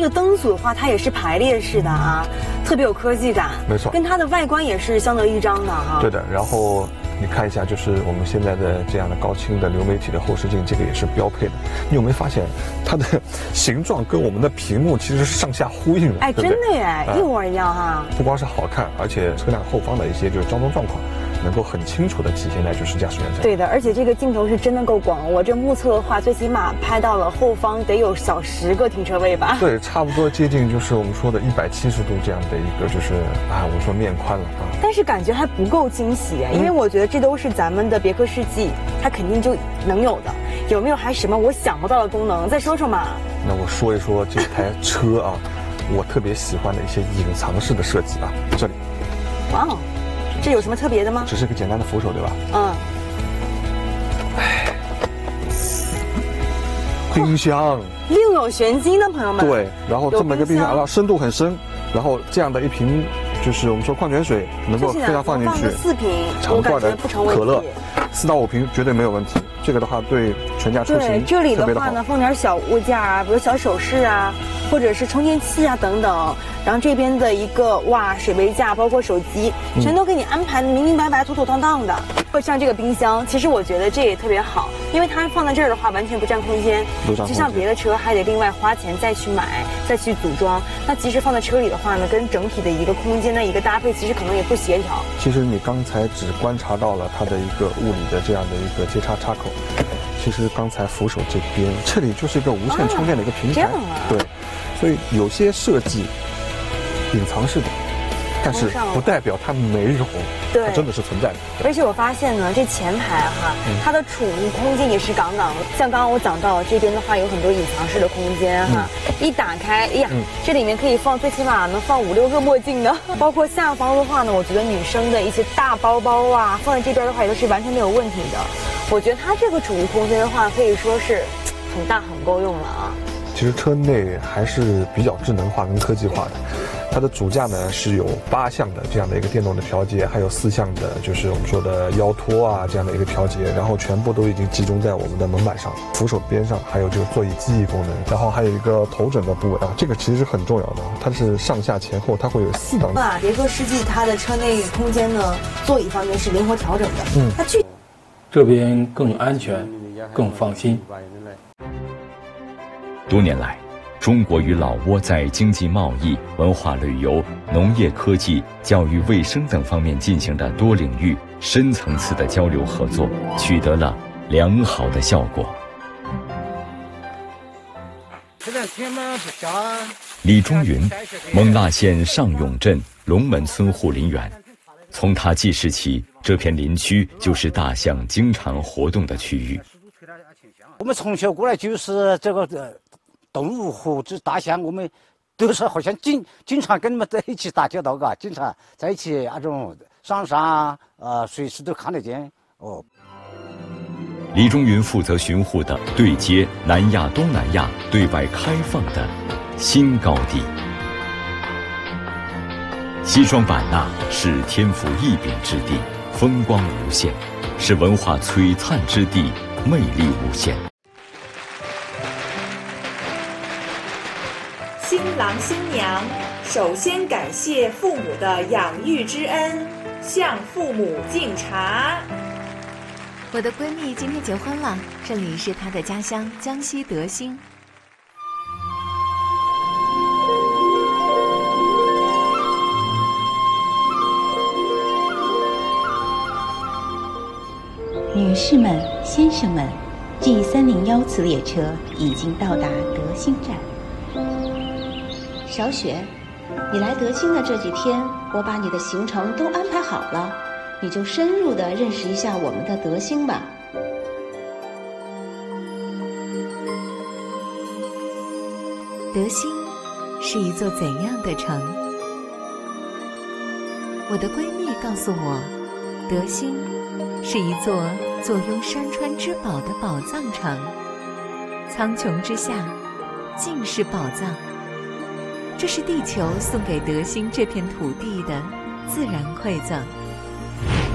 个灯组的话，它也是排列式的啊，特别有科技感。 没错， 跟它的外观也是相得益彰的哈。 对的，然后你看一下，就是我们现在的这样的高清的流媒体的后视镜，这个也是标配的。你有没有发现它的形状跟我们的屏幕其实是上下呼应的？ 哎， 对不对？ 真的耶，一模一样哈。 不光是好看，而且车辆后方的一些就是交通状况，能够很清楚的体现在就是驾驶员上。 对的，而且这个镜头是真的够广，我这目测的话，最起码拍到了后方得有小10个停车位吧？ 对，差不多接近就是我们说的170度这样的一个就是我们说面宽了啊。 但是感觉还不够惊喜，因为我觉得这都是咱们的别克世纪，它肯定就能有的。有没有还什么我想不到的功能？再说说嘛。 那我说一说这台车啊，我特别喜欢的一些隐藏式的设计啊，这里。 哇哦，这有什么特别的吗？ 只是个简单的扶手，对吧？ 嗯。 冰箱另有玄机呢，朋友们。 对，然后这么一个冰箱，然后深度很深，然后这样的一瓶就是我们说矿泉水能够非常放进去 ，4瓶， 长罐的可乐，4到5瓶绝对没有问题。这个的话对全家出行对，这里的话呢，放点小物件啊，比如小首饰啊，或者是充电器啊等等。然后这边的一个水杯架，包括手机，全都给你安排的明明白白、妥妥当当的。像这个冰箱，其实我觉得这也特别好，因为它放在这儿的话，完全不占空间。就像别的车还得另外花钱再去买、再去组装。那即使放在车里的话呢，跟整体的一个空间的一个搭配，其实可能也不协调。 其实你刚才只观察到了它的一个物理的这样的一个接插插口，其实刚才扶手这边，这里就是一个无线充电的一个平台。对，所以有些设计隐藏式的，但是不代表它没日红，它真的是存在的。 而且我发现呢，这前排哈，它的储物空间也是杠杠的。像刚刚我讲到这边的话，有很多隐藏式的空间哈，一打开，哎呀，这里面可以放最起码能放5、6个墨镜的。包括下方的话呢，我觉得女生的一些大包包啊，放在这边的话也都是完全没有问题的。我觉得它这个储物空间的话，可以说是很大很够用了啊。 其实车内还是比较智能化跟科技化的。它的主驾呢是有8项的这样的一个电动的调节，还有4项的就是我们说的腰托啊这样的一个调节，然后全部都已经集中在我们的门板上、扶手边上，还有就是座椅记忆功能，然后还有一个头枕的部位啊，这个其实是很重要的，它是上下前后它会有4档。 别克世纪它的车内空间呢，座椅方面是灵活调整的，它这边更安全、更放心。 多年来，中国与老挝在经济贸易、文化旅游、农业科技、教育卫生等方面进行的多领域、深层次的交流合作，取得了良好的效果。李忠云，勐腊县上永镇龙门村护林员。从他记事起，这片林区就是大象经常活动的区域。 我们从小过来就是这个动物和这大象，我们都是好像经常跟他们在一起打交道，嘎，经常在一起那种上山随时都看得见哦。 李忠云负责巡护的对接南亚、东南亚对外开放的新高地。西双版纳是天赋异禀之地，风光无限；是文化璀璨之地，魅力无限。 新郎新娘首先感谢父母的养育之恩，向父母敬茶。 我的闺蜜今天结婚了，这里是她的家乡江西德兴。 女士们、先生们，G301次列车已经到达德兴站。 小雪，你来德兴的这几天，我把你的行程都安排好了，你就深入地认识一下我们的德兴吧。 德兴是一座怎样的城？我的闺蜜告诉我，德兴是一座坐拥山川之宝的宝藏城，苍穹之下尽是宝藏。这是地球送给德兴这片土地的自然馈赠。